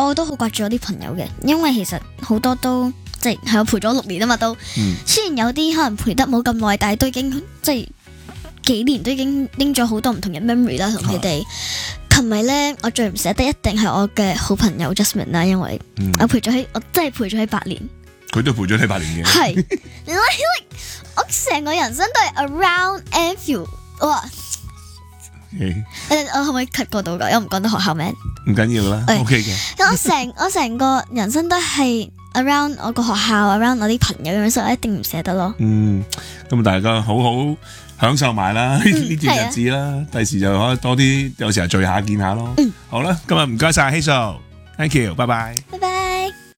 我都好掛住我啲朋友嘅，因為其實好多都即係我陪咗6年啊嘛都。雖然有啲可能陪得冇咁耐，但係都已經即係幾年都已經拎咗好多唔同嘅 memory 啦，同佢哋。琴日咧，我最唔捨得一定係我嘅好朋友 Jasmine 啦，因為我真係陪咗佢8年。 佢都陪咗你8年嘅。 係，因為我成個人生都係 around Anfield。哇！我可唔可以 cut 過到㗎？我唔講到學校名。 唔緊要啦，OK 嘅。 我成個人生都係 around 我個學校 ，around 我啲朋友咁樣，所以我一定唔捨得咯。 咁大家好好享受埋啦呢段日子啦，第時就可以多啲，有時候聚下見下咯。好啦，今日唔該晒希素 ，thank you，拜拜。 拜拜。